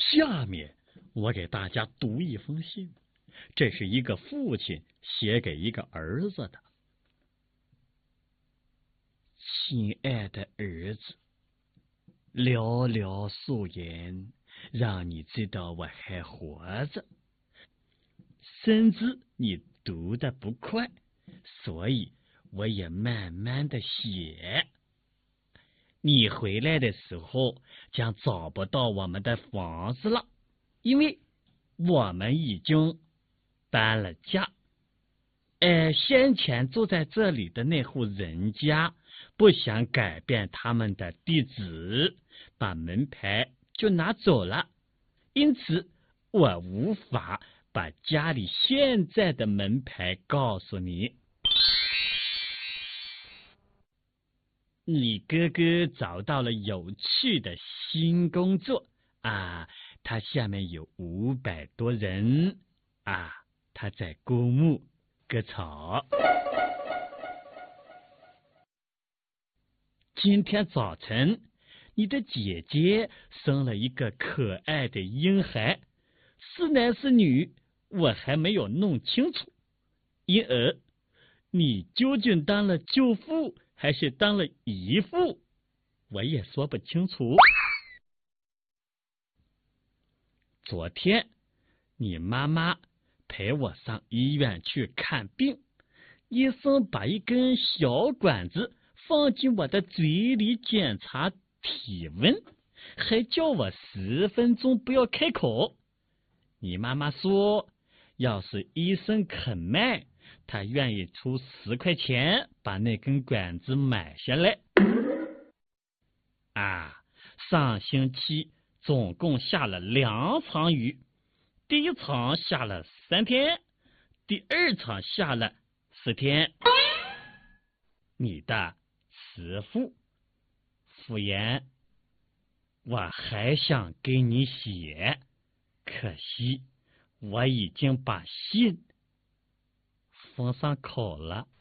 下面我给大家读一封信，这是一个父亲写给一个儿子的。亲爱的儿子，寥寥数言让你知道我还活着，甚至你读得不快，所以我也慢慢的写。你回来的时候将找不到我们的房子了，因为我们已经搬了家。先前住在这里的那户人家不想改变他们的地址，把门牌就拿走了，因此我无法把家里现在的门牌告诉你。你哥哥找到了有趣的新工作啊，他下面有500多人啊，他在割木割草。今天早晨，你的姐姐生了一个可爱的婴孩，是男是女，我还没有弄清楚，因而你究竟当了舅父还是当了姨父，我也说不清楚。昨天你妈妈陪我上医院去看病，医生把一根小管子放进我的嘴里检查体温，还叫我10分钟不要开口。你妈妈说，要是医生肯卖，她愿意出10块钱把那根管子买下来。上星期总共下了2场雨，第一场下了3天，第2场下了4天。你的慈父傅言，我还想给你写，可惜我已经把信封上口了。